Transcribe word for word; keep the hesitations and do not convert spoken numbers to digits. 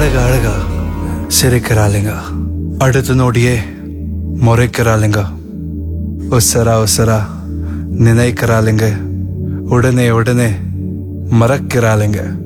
அழக அழகா சிரிக்கிறாளுங்க, அடுத்த நொடியே முறைக்கிறாளுங்க, உசரா உசரா நினைக்கிறாளுங்க, உடனே உடனே மறக்கிறாளுங்க.